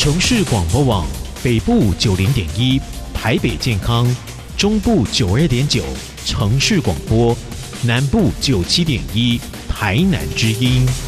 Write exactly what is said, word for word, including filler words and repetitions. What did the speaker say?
琼市广播网北部九零点一，台北健康，中部九二点九，城市广播，南部九七点一，台南之音。